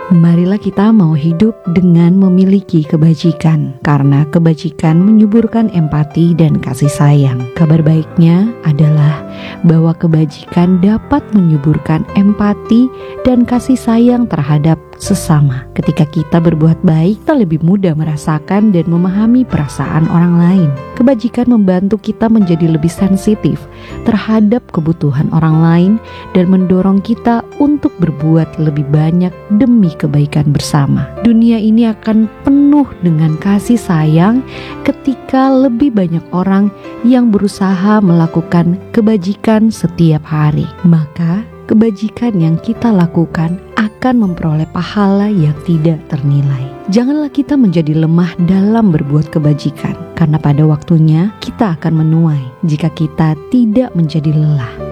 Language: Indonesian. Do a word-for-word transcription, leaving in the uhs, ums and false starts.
Marilah kita mau hidup dengan memiliki kebajikan, karena kebajikan menyuburkan empati dan kasih sayang. Kabar baiknya adalah bahwa kebajikan dapat menyuburkan empati dan kasih sayang terhadap sesama. Ketika kita berbuat baik, kita lebih mudah merasakan dan memahami perasaan orang lain. Kebajikan membantu kita menjadi lebih sensitif terhadap kebutuhan orang lain dan mendorong kita untuk berbuat lebih banyak demi kebaikan bersama. Dunia ini akan penuh dengan kasih sayang ketika lebih banyak orang yang berusaha melakukan kebajikan setiap hari. Maka kebajikan yang kita lakukan akan memperoleh pahala yang tidak ternilai. Janganlah kita menjadi lemah dalam berbuat kebajikan, karena pada waktunya kita akan menuai jika kita tidak menjadi lelah.